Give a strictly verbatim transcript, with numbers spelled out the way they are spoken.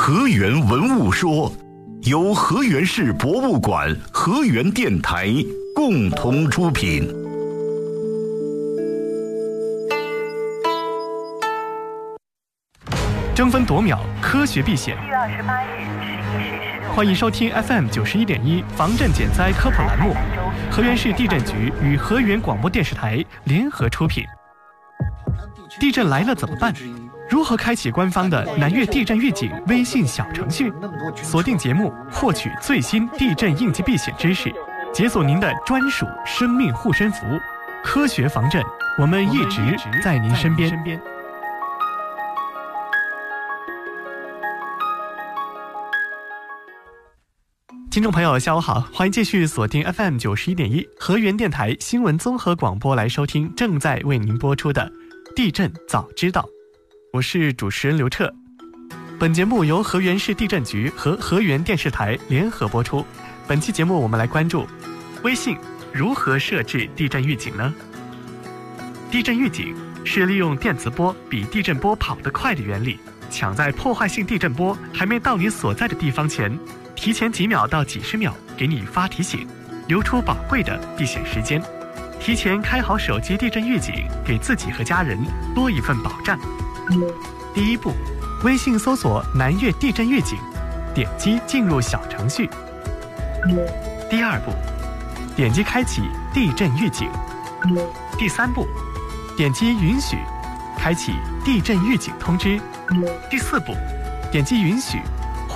河源文物说，由河源市博物馆、河源电台共同出品。 争分夺秒，科学避险。 七月二十八日十一时十六。 欢迎收听 F M 九十一点一防震减灾科普栏目，河源市地震局与河源广播电视台联合出品。地震来了怎么办？如何开启官方的南粤地震预警微信小程序？锁定节目，获取最新地震应急避险知识，解锁您的专属生命护身符。科学防震，我们一直在您身边。听众朋友下午好，欢迎继续锁定 F M 九十一点一河源电台新闻综合广播来收听正在为您播出的地震早知道，我是主持人刘彻。本节目由河源市地震局和河源电视台联合播出。本期节目我们来关注微信如何设置地震预警呢？地震预警是利用电磁波比地震波跑得快的原理，抢在破坏性地震波还没到你所在的地方前，提前几秒到几十秒给你发提醒，留出宝贵的避险时间。提前开好手机地震预警，给自己和家人多一份保障。第一步，微信搜索南粤地震预警，点击进入小程序。第二步，点击开启地震预警。第三步，点击允许，开启地震预警通知。第四步，点击允许，